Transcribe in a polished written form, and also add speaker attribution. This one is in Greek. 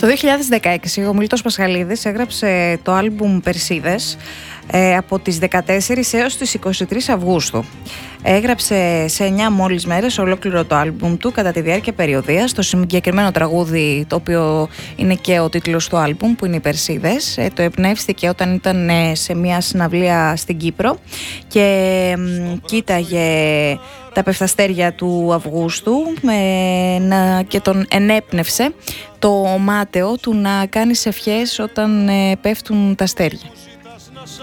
Speaker 1: Το 2016 ο Μίλτος Πασχαλίδης έγραψε το άλμπουμ «Περσίδες» από τις 14 έως τις 23 Αυγούστου. Έγραψε σε 9 μόλις μέρες ολόκληρο το άλμπουμ του κατά τη διάρκεια περιοδίας. Το συγκεκριμένο τραγούδι, το οποίο είναι και ο τίτλος του άλμπουμ, που είναι οι Περσίδες, το εμπνεύστηκε όταν ήταν σε μια συναυλία στην Κύπρο και κοίταγε τα πεφταστέρια του Αυγούστου και τον ενέπνευσε το μάταιο του να κάνει ευχές όταν πέφτουν τα αστέρια.